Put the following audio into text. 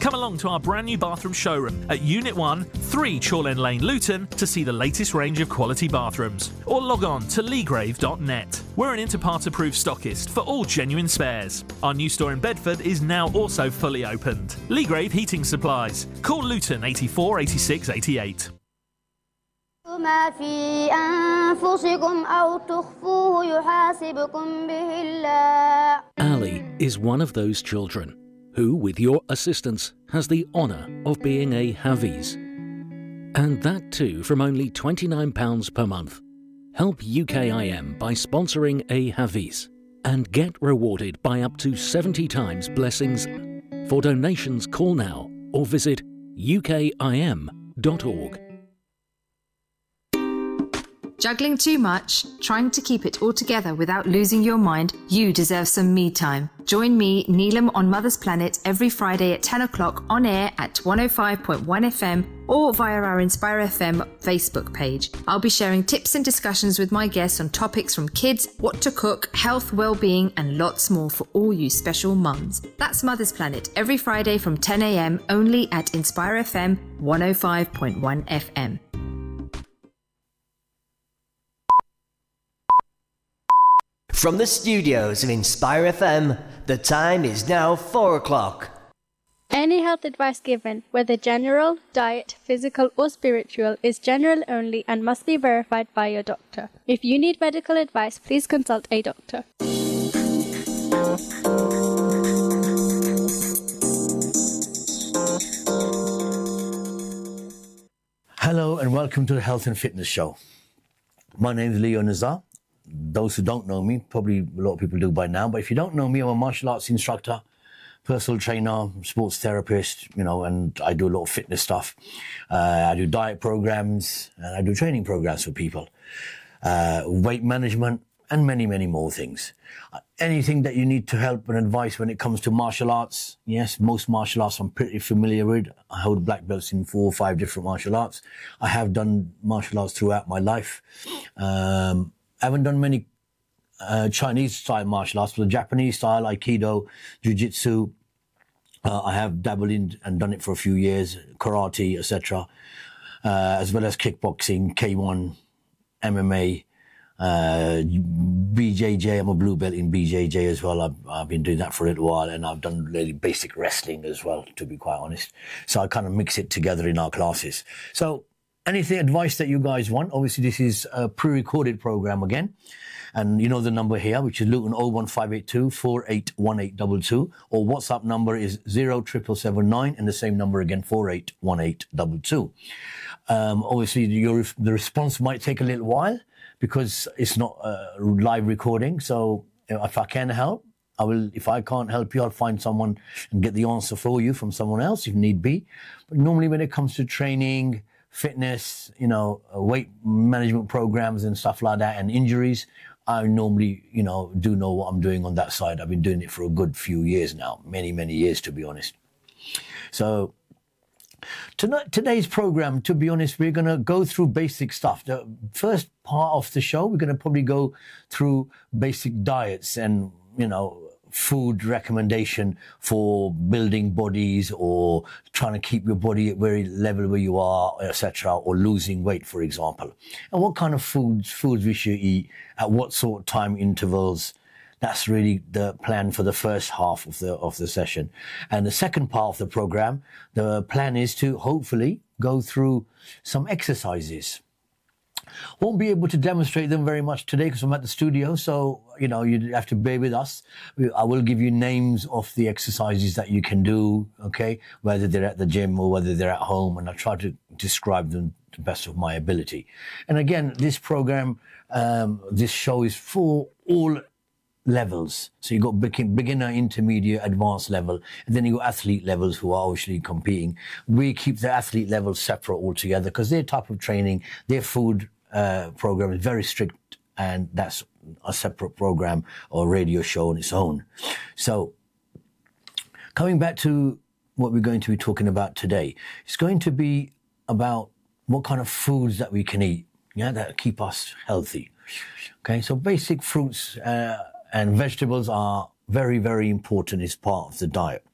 Come along to our brand new bathroom showroom at Unit 1, 3 Chorlend Lane, Luton to see the latest range of quality bathrooms. Or log on to leegrave.net. We're an Interpart approved stockist for all genuine spares. Our new store in Bedford is now also fully opened. Leegrave Heating Supplies. Call Luton 84 86 88. ما في أنفسكم أو تخفوه يحاسبكم به الله. Ali is one of those children who, with your assistance, has the honour of being a Hafiz. And that too from only £29 per month. Help UKIM by sponsoring a Hafiz and get rewarded by up to 70 times blessings. For donations, call now or visit ukim.org. Juggling too much? Trying to keep it all together without losing your mind? You deserve some me time. Join me, Neelam, on Mother's Planet every Friday at 10 o'clock on air at 105.1 FM or via our Inspire FM Facebook page. I'll be sharing tips and discussions with my guests on topics from kids, what to cook, health, well-being and lots more for all you special mums. That's Mother's Planet every Friday from 10 a.m. only at Inspire FM 105.1 FM. From the studios of Inspire FM, the time is now 4 o'clock. Any health advice given, whether general, diet, physical or spiritual, is general only and must be verified by your doctor. If you need medical advice, please consult a doctor. Hello and welcome to the Health and Fitness Show. My name is Leo Nazar. Those who don't know me, probably a lot of people do by now, but if you don't know me, I'm a martial arts instructor, personal trainer, sports therapist, and I do a lot of fitness stuff. I do diet programs and I do training programs for people, weight management and many, many more things. Anything that you need to help and advice when it comes to martial arts, yes, most martial arts I'm pretty familiar with. I hold black belts in 4 or 5 different martial arts. I have done martial arts throughout my life. I haven't done many Chinese-style martial arts, but the Japanese-style, Aikido, Jiu-Jitsu, I have dabbled in and done it for a few years, karate, etc., as well as kickboxing, K1, MMA, BJJ. I'm a blue belt in BJJ as well. I've been doing that for a little while, and I've done really basic wrestling as well, to be quite honest. So I kind of mix it together in our classes. So anything, advice that you guys want, obviously this is a pre-recorded program again. And you know the number here, which is Luton 01582 481822, or WhatsApp number is 07779, and the same number again, 481822. Obviously the response might take a little while because it's not a live recording. So if I can help, I will. If I can't help you, I'll find someone and get the answer for you from someone else if need be. But normally when it comes to training, fitness, weight management programs and stuff like that, and injuries, I normally, do know what I'm doing on that side. I've been doing it for a good few years now, many, many years, to be honest. So today's program, to be honest, we're going to go through basic stuff. The first part of the show, we're going to probably go through basic diets and, food recommendation for building bodies or trying to keep your body at very level where you are, etc., or losing weight, for example. And what kind of foods we should eat at what sort of time intervals. That's really the plan for the first half of the session. And the second part of the program, the plan is to hopefully go through some exercises. Won't be able to demonstrate them very much today because I'm at the studio, so you have to bear with us. I will give you names of the exercises that you can do, okay, whether they're at the gym or whether they're at home, and I'll try to describe them to the best of my ability. And again, this program, this show is for all levels. So you got beginner, intermediate, advanced level, and then you got athlete levels who are obviously competing. We keep the athlete levels separate altogether because their type of training, their food program is very strict, and that's a separate program or radio show on its own. So coming back to what we're going to be talking about today, it's going to be about what kind of foods that we can eat, that keep us healthy. Okay, so basic fruits and vegetables are very, very important as part of the diet.